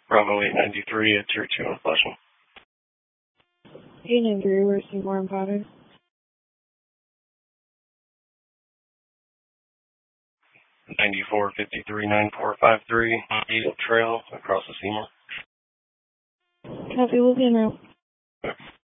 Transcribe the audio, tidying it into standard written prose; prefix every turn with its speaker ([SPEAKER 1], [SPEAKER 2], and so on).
[SPEAKER 1] Bravo 893 at Tier 2 in Flushing.
[SPEAKER 2] 893, where's Seymour and Potter?
[SPEAKER 1] 9453-9453 Eagle Trail across the Seymour.
[SPEAKER 2] Copy, we'll be en route.